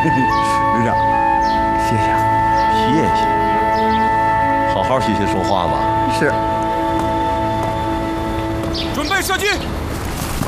旅长，谢谢。 谢谢，好好学学说话吧。 是。 准备射击。